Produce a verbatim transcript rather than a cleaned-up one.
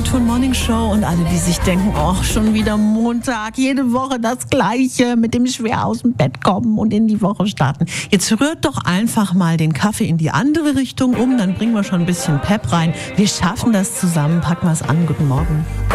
Saturn Morning Show und alle, die sich denken, ach, schon wieder Montag, jede Woche das Gleiche, mit dem schwer aus dem Bett kommen und in die Woche starten. Jetzt rührt doch einfach mal den Kaffee in die andere Richtung um, dann bringen wir schon ein bisschen Pep rein. Wir schaffen das zusammen, packen wir es an. Guten Morgen.